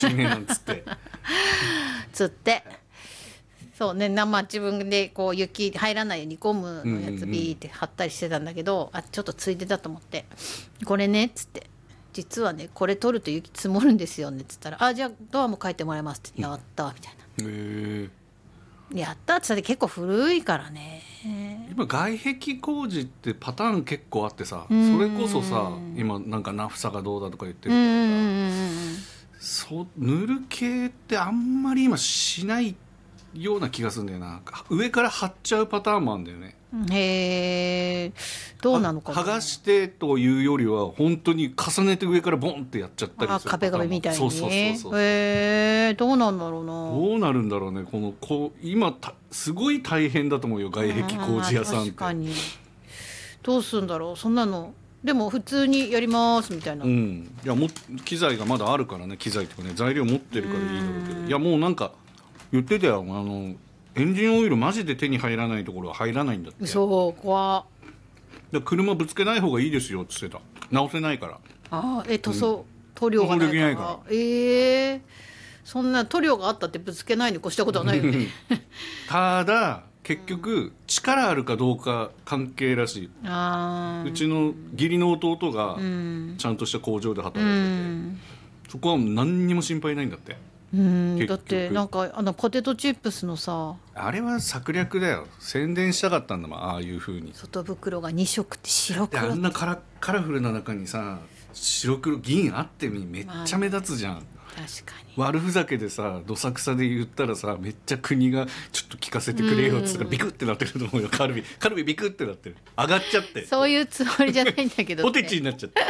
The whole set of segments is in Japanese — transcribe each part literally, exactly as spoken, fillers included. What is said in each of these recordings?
ちねなんつってつってそうね、生自分でこう雪入らないようにゴムのやつビーって貼ったりしてたんだけど、あちょっとついてたと思ってこれねっつって実はねこれ取ると雪積もるんですよねっつったらあじゃあドアも書いてもらいますって、うん、やったみたいな、 へえやったって言って結構古いからね。 今外壁工事ってパターン結構あってさ、それこそさ今なんかナフサがどうだとか言ってるからさ、そう塗る系ってあんまり今しないような気がするんだよな。上から貼っちゃうパターンもあるんだよね。 へえ、どうなのかな。 剥がしてというよりは本当に重ねて上からボンってやっちゃったりする。 あ、壁紙みたいに。 そうそうそうそう。 へえ、どうなんだろうな。 どうなるんだろうね。このこう今たすごい大変だと思うよ外壁工事屋さんって。 確かに。どうするんだろうそんなの。でも普通にやりますみたいな。 うん。いやも機材がまだあるからね、機材とかね材料持ってるからいいだろうけど。いやもうなんか言ってたよ、あのエンジンオイルマジで手に入らないところは入らないんだって。 そう怖っ車ぶつけない方がいいですよって言ってた。直せないから。 ああ、え塗装、うん、塗料がないから。ないからええー、そんな塗料があったってぶつけないに越したことはないよねただ結局力あるかどうか関係らしい。あうちの義理の弟がちゃんとした工場で働いてて、うん、そこは何にも心配ないんだって。 うんだってなんかあのポテトチップスのさあれは策略だよ。宣伝したかったんだもん、ああいう風に。 外袋がに色って白黒ってあんなカ ラ, カラフルな中にさ白黒銀あってめっちゃ目立つじゃん、まあ、 確かに悪ふざけでさどさくさで言ったらさめっちゃ国がちょっと聞かせてくれよっつったらビクってなってると思うよ。カルビカルビビクってなってる、上がっちゃってそういうつもりじゃないんだけど、ね、 ポテチになっちゃって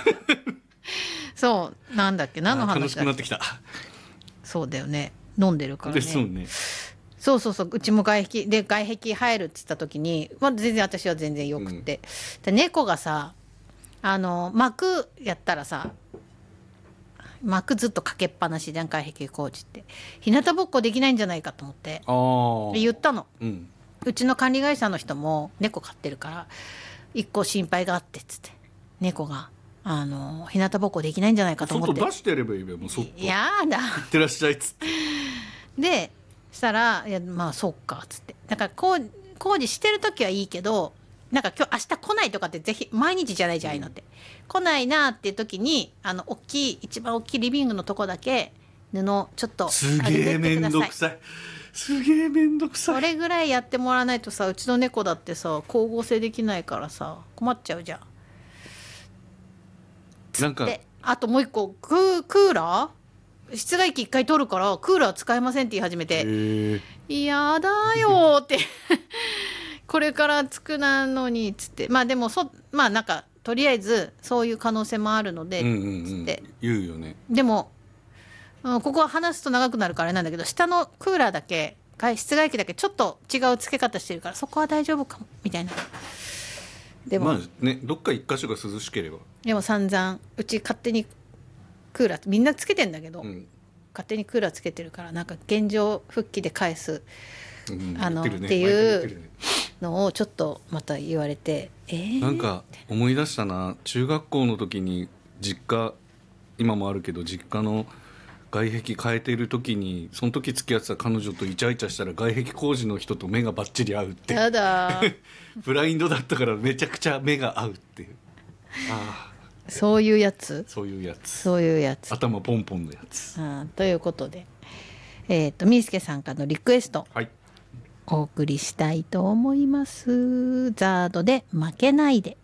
そうなんだっけ何の話だっけ。 楽しくなってきた。 そうだよね飲んでるからね。 そうね。 そうそうそう、うちも外壁で外壁入るって言った時に、まあ、全然私は全然よくって、うん、で猫がさあの幕やったらさ幕ずっとかけっぱなしじゃん外壁工事って。日向ぼっこできないんじゃないかと思ってで言ったの、うん、うちの管理会社の人も猫飼ってるから一個心配があってっつって猫があの日向ぼっこできないんじゃないかと思って。 外出してやればいいべもうそっとやだ行ってらっしゃいっつってでしたらいやまあそっかっつって、だからこう工事してる時はいいけどなんか今日明日来ないとかってぜひ毎日じゃないじゃん、ああいうのって、うん、来ないなっていう時にあの大きい一番大きいリビングのとこだけ布ちょっとすげえめんどくさいすげえめんどくさい。 それぐらいやってもらわないとさうちの猫だってさ光合成できないからさ困っちゃうじゃん。 なんかあともう一個ククーラー室外機一回取るからクーラー使えませんって言い始めて嫌だよってこれからつくなのにっつってまあでもそまあなんかとりあえずそういう可能性もあるので、うんうんうん、つって言うよね。 でも、うん、ここは話すと長くなるからなんだけど下のクーラーだけ室外機だけちょっと違う付け方してるからそこは大丈夫かもみたいな。でもまあねどっか一箇所が涼しければ。 でも散々うち勝手にクーラーみんなつけてんだけど、うん、勝手にクーラーつけてるからなんか現状復帰で返す、うん、あの、ね、っていうのをちょっとまた言われて、えー、 なんか思い出したな。中学校の時に実家今もあるけど実家の外壁変えてる時にその時付き合ってた彼女とイチャイチャしたら外壁工事の人と目がバッチリ合うって。 やだブラインドだったからめちゃくちゃ目が合うっていう。あそういうやつそういうやつそういうやつ頭ポンポンのやつ。 あということでえっ、ー、とみーすけさんからのリクエスト、 はい、 お送りしたいと思います。ザードで負けないで。